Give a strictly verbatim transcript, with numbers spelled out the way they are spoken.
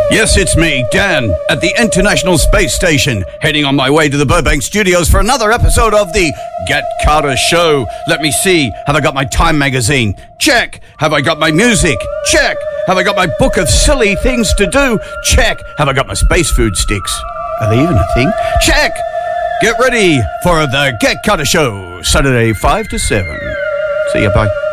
Yes, it's me, Dan, at the International Space Station, heading on my way to the Burbank Studios for another episode of the Get Carter Show. Let me see. Have I got my Time magazine? Check. Have I got my music? Check. Have I got my book of silly things to do? Check. Have I got my space food sticks? Are they even a thing? Check. Get ready for the Get Carter Show, Saturday, five to seven. See you, bye.